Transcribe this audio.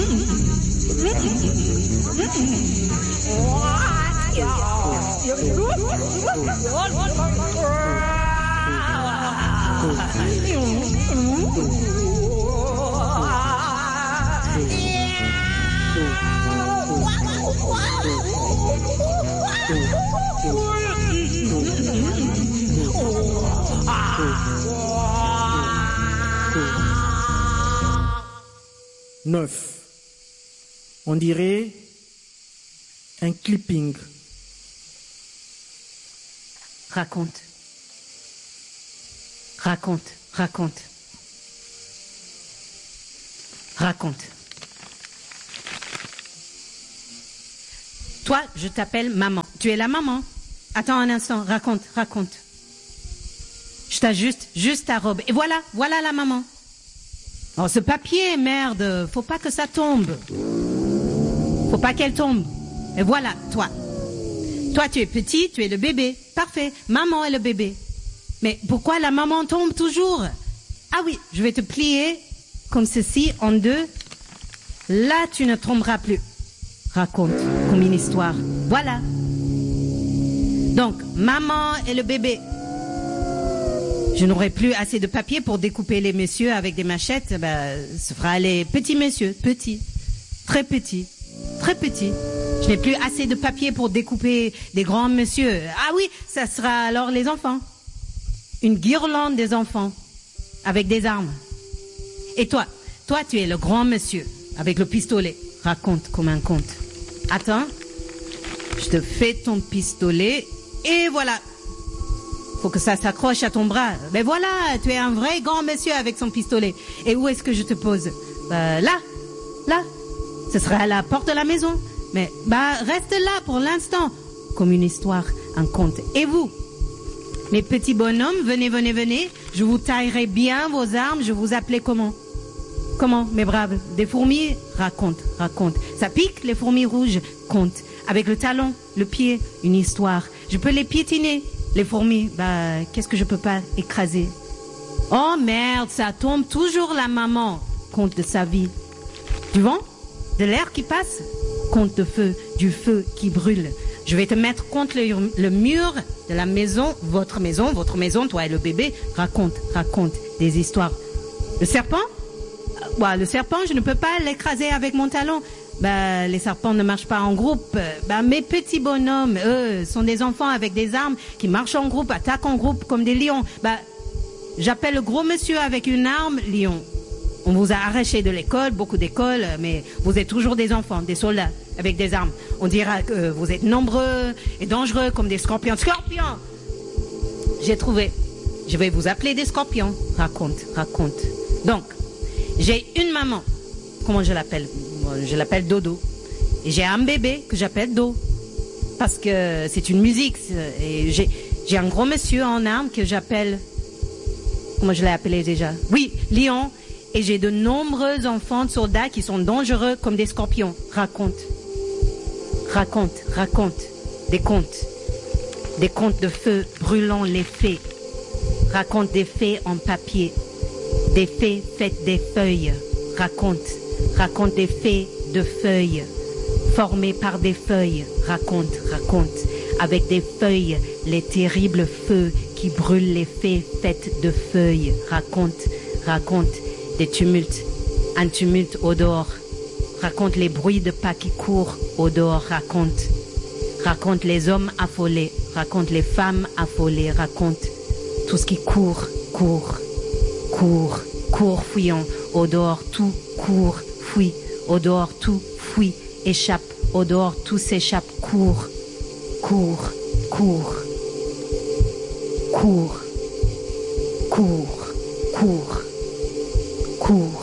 Neuf. On dirait un clipping. Raconte. Raconte, raconte. Raconte. Toi, je t'appelle maman. Tu es la maman. Attends un instant, raconte, raconte. Je t'ajuste juste ta robe. Et voilà, voilà la maman. Oh, ce papier, merde, faut pas que ça tombe. Faut pas qu'elle tombe. Et voilà, toi. Toi, tu es petit, tu es le bébé. Parfait, maman est le bébé. Mais pourquoi la maman tombe toujours? Ah oui, je vais te plier comme ceci, en deux. Là, tu ne tomberas plus. Raconte comme une histoire. Voilà. Donc, maman et le bébé. Je n'aurai plus assez de papier pour découper les messieurs avec des machettes. Ce fera les petits messieurs, petits, très petits, très petits. Je n'ai plus assez de papier pour découper des grands messieurs. Ah oui, ça sera alors les enfants. Une guirlande des enfants avec des armes. Et toi, tu es le grand monsieur avec le pistolet. Raconte comme un conte. Attends, je te fais ton pistolet et voilà. Faut que ça s'accroche à ton bras. Mais voilà, tu es un vrai grand monsieur avec son pistolet. Et où est-ce que je te pose? Là. Ce sera à la porte de la maison. Mais reste là pour l'instant. Comme une histoire, un conte. Et vous, mes petits bonhommes, venez. Je vous taillerai bien vos armes. Je vous appelais comment? Comment, mes braves? Des fourmis? Raconte. Ça pique, les fourmis rouges? Conte. Avec le talon, le pied, une histoire. Je peux les piétiner. Les fourmis, qu'est-ce que je peux pas écraser? Oh merde, ça tombe toujours la maman. Conte de sa vie. Du vent? De l'air qui passe? Conte de feu, du feu qui brûle. Je vais te mettre contre le mur de la maison, votre maison, toi et le bébé. Raconte des histoires. Le serpent? Le serpent, je ne peux pas l'écraser avec mon talon. Les serpents ne marchent pas en groupe. Mes petits bonhommes, eux, sont des enfants avec des armes qui marchent en groupe, attaquent en groupe comme des lions. J'appelle le gros monsieur avec une arme, lion. On vous a arraché de l'école, beaucoup d'écoles, mais vous êtes toujours des enfants, des soldats avec des armes. On dira que vous êtes nombreux et dangereux comme des scorpions. Scorpions! J'ai trouvé. Je vais vous appeler des scorpions. Raconte. Donc, j'ai une maman. Comment je l'appelle? Je l'appelle Dodo. Et j'ai un bébé que j'appelle Do. Parce que c'est une musique. Et j'ai un gros monsieur en armes que j'appelle... Comment je l'ai appelé déjà? Oui, Lion. Et j'ai de nombreux enfants de soldats qui sont dangereux comme des scorpions. Raconte. Des contes. Des contes de feu brûlant les fées. Raconte des fées en papier. Des fées faites des feuilles. Raconte des fées de feuilles, formées par des feuilles. Raconte, avec des feuilles, les terribles feux qui brûlent les fées faites de feuilles. Raconte, des tumultes, un tumulte au dehors. Raconte les bruits de pas qui courent au dehors. Raconte les hommes affolés. Raconte les femmes affolées. Raconte tout ce qui court, fuyant. Au dehors, tout court, fuit. Au dehors, tout fuit, échappe. Au dehors, tout s'échappe, court. Cours.